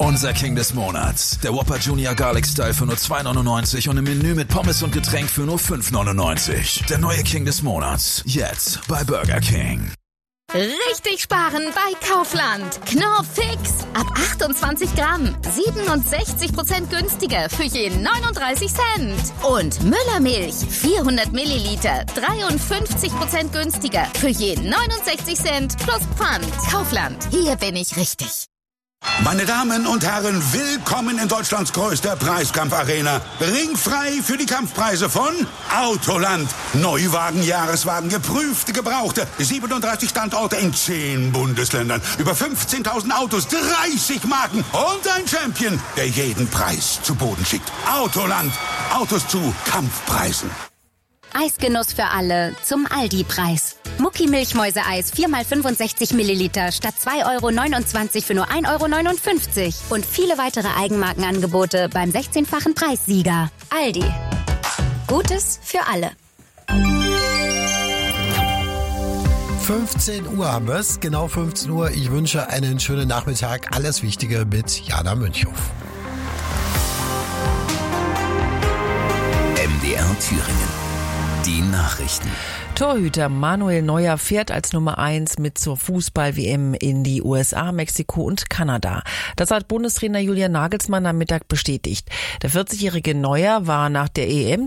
Unser King des Monats. Der Whopper Junior Garlic Style für nur $2,99 und im Menü mit Pommes und Getränk für nur $5,99. Der neue King des Monats. Jetzt bei Burger King. Richtig sparen bei Kaufland. Knorr Fix. Ab 28 Gramm. 67% günstiger für jeden 39 Cent. Und Müllermilch. 400 Milliliter. 53% günstiger für jeden 69 Cent plus Pfand. Kaufland. Hier bin ich richtig. Meine Damen und Herren, willkommen in Deutschlands größter Preiskampfarena. Ringfrei für die Kampfpreise von Autoland. Neuwagen, Jahreswagen, geprüfte, gebrauchte. 37 Standorte in 10 Bundesländern. Über 15.000 Autos, 30 Marken und ein Champion, der jeden Preis zu Boden schickt. Autoland. Autos zu Kampfpreisen. Eisgenuss für alle zum Aldi-Preis. Mucki Milchmäuseeis 4x65 Milliliter statt 2,29 € für nur 1,59 € und viele weitere Eigenmarkenangebote beim 16-fachen Preissieger. Aldi. Gutes für alle. 15 Uhr haben wir es, genau 15 Uhr. Ich wünsche einen schönen Nachmittag. Alles Wichtige mit Jana Münchhoff. MDR Thüringen. Die Nachrichten. Torhüter Manuel Neuer fährt als Nummer 1 mit zur Fußball-WM in die USA, Mexiko und Kanada. Das hat Bundestrainer Julian Nagelsmann am Mittag bestätigt. Der 40-jährige Neuer war nach der EM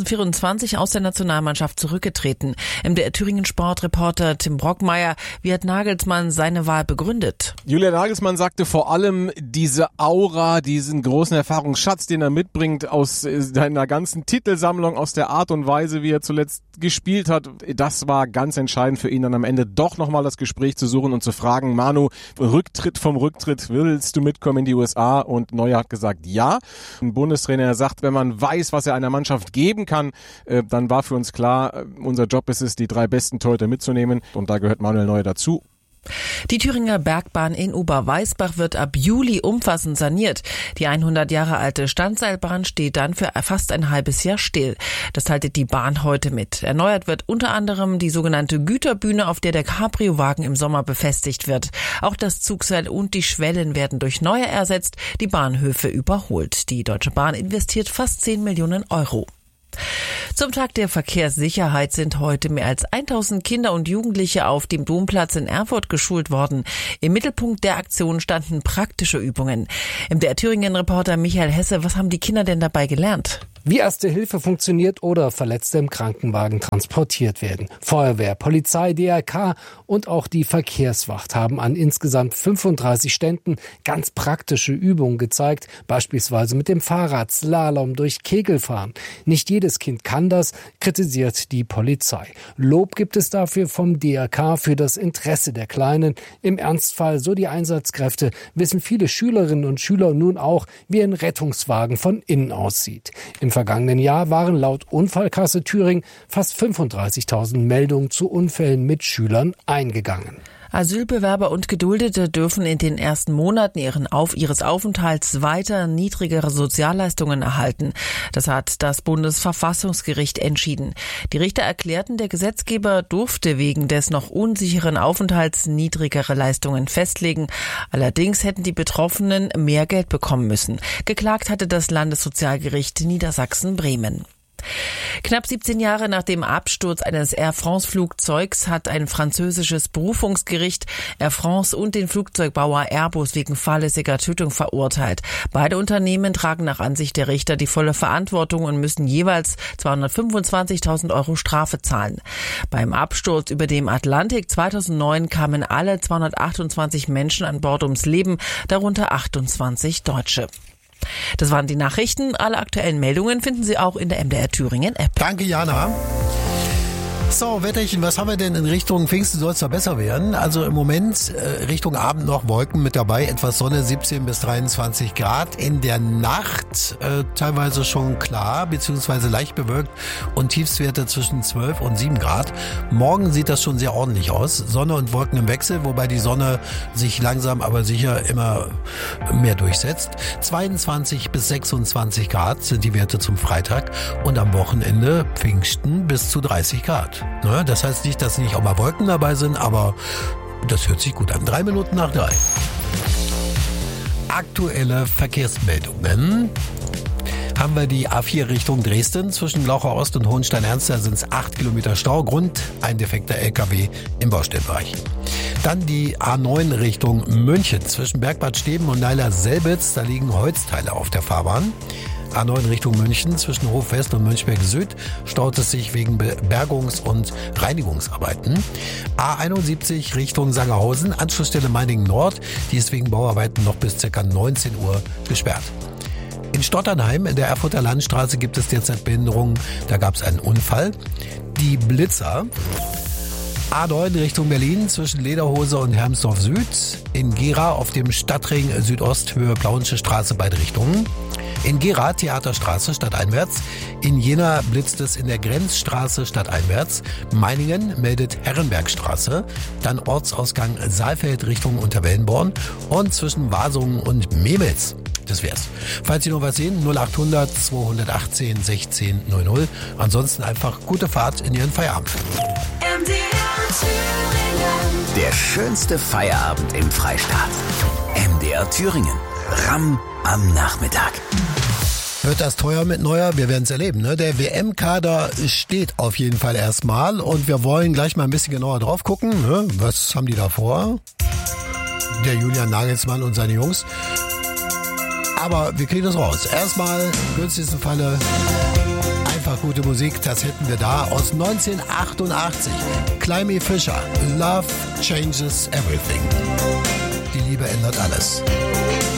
2024 aus der Nationalmannschaft zurückgetreten. MDR Thüringen Sportreporter Tim Brockmeier, wie hat Nagelsmann seine Wahl begründet? Julian Nagelsmann sagte vor allem diese Aura, diesen großen Erfahrungsschatz, den er mitbringt aus seiner ganzen Titelsammlung, aus der Art und Weise, wie er zuletzt gespielt hat. Das war ganz entscheidend für ihn, dann am Ende doch nochmal das Gespräch zu suchen und zu fragen, Manu, Rücktritt vom Rücktritt, willst du mitkommen in die USA? Und Neuer hat gesagt, ja. Ein Bundestrainer sagt, wenn man weiß, was er einer Mannschaft geben kann, dann war für uns klar, unser Job ist es, die 3 besten Torhüter mitzunehmen. Und da gehört Manuel Neuer dazu. Die Thüringer Bergbahn in Oberweißbach wird ab Juli umfassend saniert. Die 100 Jahre alte Standseilbahn steht dann für fast ein halbes Jahr still. Das teilte die Bahn heute mit. Erneuert wird unter anderem die sogenannte Güterbühne, auf der der Cabrio-Wagen im Sommer befestigt wird. Auch das Zugseil und die Schwellen werden durch neue ersetzt, die Bahnhöfe überholt. Die Deutsche Bahn investiert fast 10 Millionen Euro. Zum Tag der Verkehrssicherheit sind heute mehr als 1000 Kinder und Jugendliche auf dem Domplatz in Erfurt geschult worden. Im Mittelpunkt der Aktion standen praktische Übungen. MDR Thüringen-Reporter Michael Hesse, was haben die Kinder denn dabei gelernt? Wie Erste Hilfe funktioniert oder Verletzte im Krankenwagen transportiert werden. Feuerwehr, Polizei, DRK und auch die Verkehrswacht haben an insgesamt 35 Ständen ganz praktische Übungen gezeigt, beispielsweise mit dem Fahrrad, Slalom durch Kegelfahren. Nicht jedes Kind kann das, kritisiert die Polizei. Lob gibt es dafür vom DRK für das Interesse der Kleinen. Im Ernstfall, so die Einsatzkräfte, wissen viele Schülerinnen und Schüler nun auch, wie ein Rettungswagen von innen aussieht. Im vergangenen Jahr waren laut Unfallkasse Thüringen fast 35.000 Meldungen zu Unfällen mit Schülern eingegangen. Asylbewerber und Geduldete dürfen in den ersten Monaten ihres Aufenthalts weiter niedrigere Sozialleistungen erhalten. Das hat das Bundesverfassungsgericht entschieden. Die Richter erklärten, der Gesetzgeber durfte wegen des noch unsicheren Aufenthalts niedrigere Leistungen festlegen. Allerdings hätten die Betroffenen mehr Geld bekommen müssen. Geklagt hatte das Landessozialgericht Niedersachsen-Bremen. Knapp 17 Jahre nach dem Absturz eines Air France-Flugzeugs hat ein französisches Berufungsgericht Air France und den Flugzeugbauer Airbus wegen fahrlässiger Tötung verurteilt. Beide Unternehmen tragen nach Ansicht der Richter die volle Verantwortung und müssen jeweils 225.000 Euro Strafe zahlen. Beim Absturz über dem Atlantik 2009 kamen alle 228 Menschen an Bord ums Leben, darunter 28 Deutsche. Das waren die Nachrichten. Alle aktuellen Meldungen finden Sie auch in der MDR Thüringen App. Danke, Jana. So, Wetterchen, was haben wir denn in Richtung Pfingsten? Soll es da besser werden? Also im Moment Richtung Abend noch Wolken mit dabei, etwas Sonne, 17 bis 23 Grad. In der Nacht teilweise schon klar, beziehungsweise leicht bewölkt und Tiefstwerte zwischen 12 und 7 Grad. Morgen sieht das schon sehr ordentlich aus. Sonne und Wolken im Wechsel, wobei die Sonne sich langsam aber sicher immer mehr durchsetzt. 22 bis 26 Grad sind die Werte zum Freitag und am Wochenende Pfingsten bis zu 30 Grad. Das heißt nicht, dass nicht auch mal Wolken dabei sind, aber das hört sich gut an. 3 Minuten nach 3. aktuelle Verkehrsmeldungen. Haben wir die A4 Richtung Dresden zwischen Glauchau Ost und Hohenstein-Ernst, da sind es 8 Kilometer Stau, Grund ein defekter LKW im Baustellenbereich. Dann die A9 Richtung München zwischen Bergbad Steben und Neiler-Selbitz, da liegen Holzteile auf der Fahrbahn. A9 Richtung München zwischen Hof West und Mönchberg Süd staut es sich wegen Bergungs- und Reinigungsarbeiten. A71 Richtung Sangerhausen, Anschlussstelle Meiningen Nord, die ist wegen Bauarbeiten noch bis ca. 19 Uhr gesperrt. In Stotternheim in der Erfurter Landstraße gibt es derzeit Behinderungen, da gab es einen Unfall. Die Blitzer. A9 Richtung Berlin zwischen Lederhose und Hermsdorf Süd. In Gera auf dem Stadtring Südost Höhe Plauensche Straße beide Richtungen. In Gera Theaterstraße stadteinwärts. In Jena blitzt es in der Grenzstraße stadteinwärts. Meiningen meldet Herrenbergstraße. Dann Ortsausgang Saalfeld Richtung Unterwellenborn. Und zwischen Wasungen und Memels. Das wär's. Falls Sie noch was sehen, 0800 218 16 00. Ansonsten einfach gute Fahrt in Ihren Feierabend. Der schönste Feierabend im Freistaat. MDR Thüringen. Ramm am Nachmittag. Wird das teuer mit Neuer? Wir werden es erleben. Ne? Der WM-Kader steht auf jeden Fall erstmal und wir wollen gleich mal ein bisschen genauer drauf gucken. Ne? Was haben die da vor? Der Julian Nagelsmann und seine Jungs. Aber wir kriegen das raus. Erstmal, im günstigsten Falle, einfach gute Musik. Das hätten wir da aus 1988. Climby Fisher, Love Changes Everything. Die Liebe ändert alles.